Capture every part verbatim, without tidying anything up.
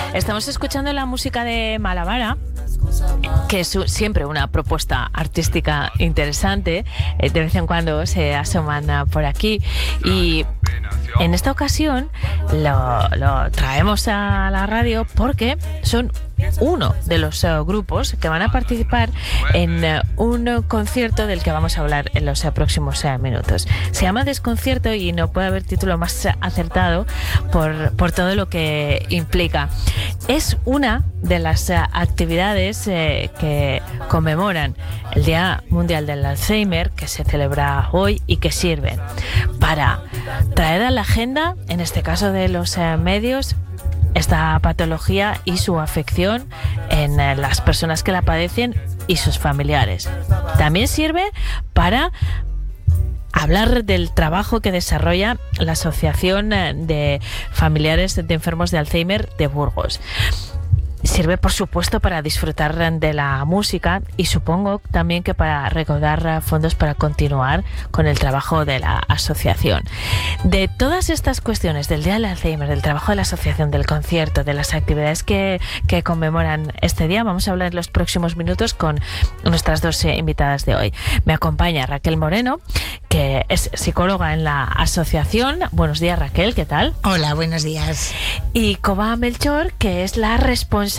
Estamos escuchando la música de Malavara, que es siempre una propuesta artística interesante. De vez en cuando se asoman por aquí y en esta ocasión lo, lo traemos a la radio porque son uno de los uh, grupos que van a participar en uh, un uh, concierto del que vamos a hablar en los uh, próximos uh, minutos. Se llama Desconcierto y no puede haber título más uh, acertado por, por todo lo que implica. Es una de las uh, actividades uh, que conmemoran el Día Mundial del Alzheimer, que se celebra hoy y que sirven para traer a la agenda, en este caso de los uh, medios, esta patología y su afección en eh, las personas que la padecen y sus familiares. También sirve para hablar del trabajo que desarrolla la Asociación de Familiares de Enfermos de Alzheimer de Burgos. Sirve, por supuesto, para disfrutar de la música y supongo también que para recaudar fondos para continuar con el trabajo de la asociación. De todas estas cuestiones del Día del Alzheimer, del trabajo de la asociación, del concierto, de las actividades que, que conmemoran este día, vamos a hablar en los próximos minutos con nuestras dos eh, invitadas de hoy. Me acompaña Raquel Moreno, que es psicóloga en la asociación. Buenos días, Raquel, ¿qué tal? Hola, buenos días. Y Coba Melchor, que es la responsable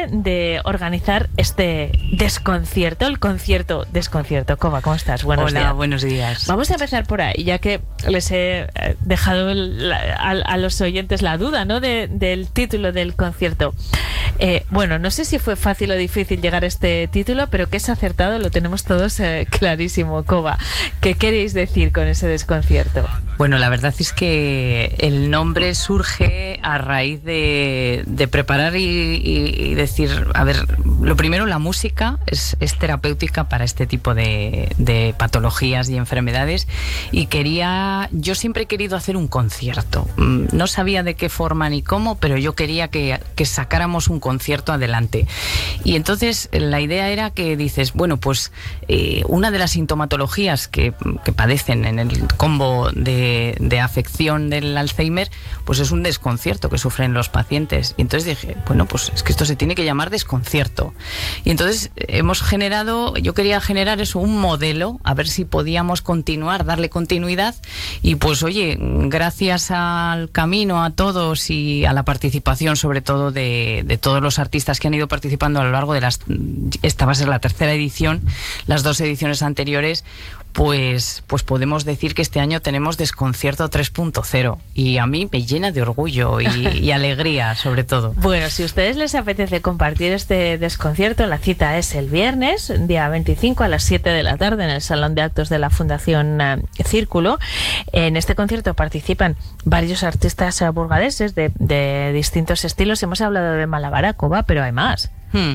de organizar este desconcierto, el concierto desconcierto. Coba, ¿cómo estás? Buenos Hola, días. buenos días. Vamos a empezar por ahí, ya que les he dejado el, a, a los oyentes la duda, ¿no?, de, del título del concierto. Eh, bueno, no sé si fue fácil o difícil llegar a este título, pero que es acertado lo tenemos todos eh, clarísimo. Coba, ¿qué queréis decir con ese desconcierto? Bueno, la verdad es que el nombre surge a raíz de, de preparar y, y, y decir, a ver, lo primero, la música es, es terapéutica para este tipo de, de patologías y enfermedades, y quería, yo siempre he querido hacer un concierto. No sabía de qué forma ni cómo, pero yo quería que, que sacáramos un concierto adelante. Y entonces la idea era que dices, bueno, pues eh, una de las sintomatologías que, que padecen en el combo de De, de afección del Alzheimer, pues es un desconcierto que sufren los pacientes. Y entonces dije, bueno, pues es que esto se tiene que llamar desconcierto. Y entonces hemos generado, yo quería generar eso, un modelo, a ver si podíamos continuar, darle continuidad. Y pues oye, gracias al camino, a todos y a la participación sobre todo de, de todos los artistas que han ido participando a lo largo de las, esta va a ser la tercera edición, las dos ediciones anteriores, Pues, pues podemos decir que este año tenemos Desconcierto tres punto cero y a mí me llena de orgullo y, y alegría, sobre todo. Bueno, si a ustedes les apetece compartir este desconcierto, la cita es el viernes, día veinticinco a las siete de la tarde en el Salón de Actos de la Fundación uh, Círculo. En este concierto participan varios artistas uh, burgaleses de, de distintos estilos. Hemos hablado de Malavara, Coba, pero hay más.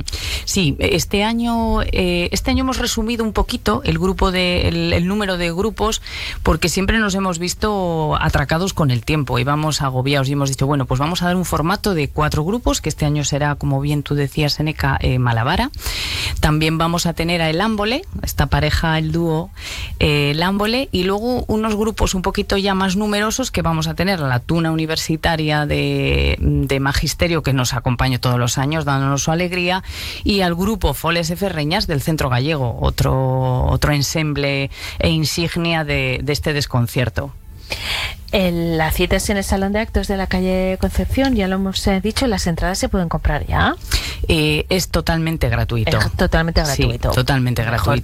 Sí, este año eh, este año hemos resumido un poquito el grupo de el, el número de grupos, porque siempre nos hemos visto atracados con el tiempo, íbamos agobiados y hemos dicho, bueno, pues vamos a dar un formato de cuatro grupos, que este año será, como bien tú decías, Seneca, eh, Malavara. También vamos a tener a El Ámbole, esta pareja, el dúo eh, El Ámbole, y luego unos grupos un poquito ya más numerosos que vamos a tener, la Tuna Universitaria de, de Magisterio, que nos acompaña todos los años dándonos su alegría, y al grupo Foles F. Reñas del Centro Gallego, otro, otro ensemble e insignia de, de este desconcierto. El, la cita es en el Salón de Actos de la calle Concepción, ya lo hemos eh, dicho, las entradas se pueden comprar ya. Eh, es totalmente gratuito. Es totalmente gratuito. Sí, totalmente gratuito.